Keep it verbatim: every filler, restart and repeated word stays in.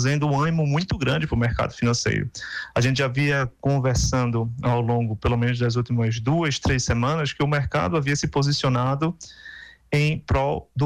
trazendo um ânimo muito grande para o mercado financeiro. A gente já havia conversando ao longo, pelo menos das últimas duas, três semanas, que o mercado havia se posicionado em prol do